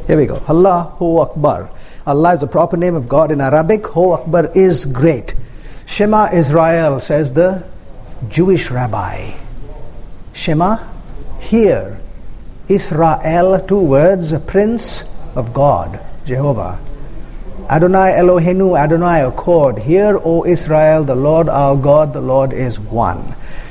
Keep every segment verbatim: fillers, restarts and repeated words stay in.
Here we go. Allahu Akbar. Allah is the proper name of God in Arabic. Ho Akbar is great. Shema Israel, says the Jewish rabbi. Shema, hear. Israel, two words, Prince of God, Jehovah. Adonai Eloheinu, Adonai accord. Hear, O Israel, the Lord our God, the Lord is one.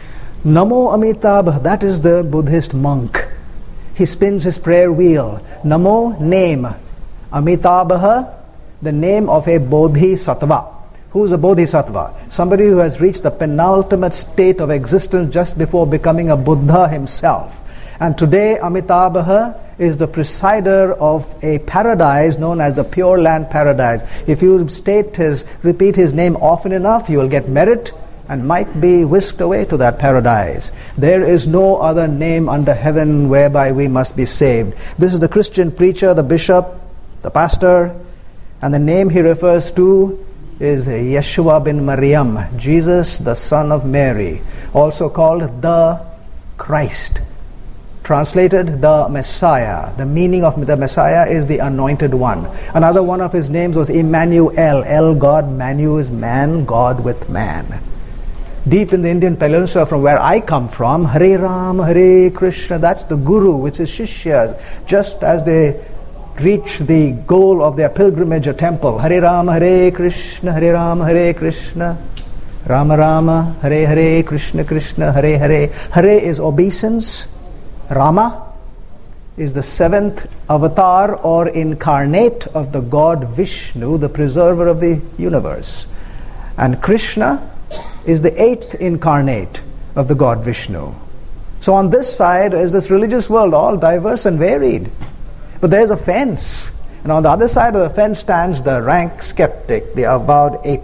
Namo Amitabh, that is the Buddhist monk. He spins his prayer wheel. Namo, name. Amitabha, the name of a bodhisattva. Who is a bodhisattva? Somebody who has reached the penultimate state of existence just before becoming a Buddha himself. And today Amitabha is the presider of a paradise known as the Pure Land Paradise. If you state his, repeat his name often enough, you will get merit and might be whisked away to that paradise. There is no other name under heaven whereby we must be saved. This is the Christian preacher, the bishop, the pastor, and the name he refers to is Yeshua bin Maryam, Jesus the son of Mary, also called the Christ. Translated, the Messiah. The meaning of the Messiah is the anointed one. Another one of his names was Emmanuel. El, God, Manu is man, God with man. Deep in the Indian peninsula from where I come from, Hare Ram, Hare Krishna, that's the Guru, which is Shishyas. Just as they reach the goal of their pilgrimage or temple, Hare Ram, Hare Krishna, Hare Ram, Hare Krishna, Rama Rama, Hare Hare, Krishna Krishna, Hare Hare. Hare is obeisance. Rama is the seventh avatar or incarnate of the God Vishnu, the preserver of the universe. And Krishna is the eighth incarnate of the God Vishnu. So on this side is this religious world, all diverse and varied. But there's a fence. And on the other side of the fence stands the rank skeptic, the avowed atheist.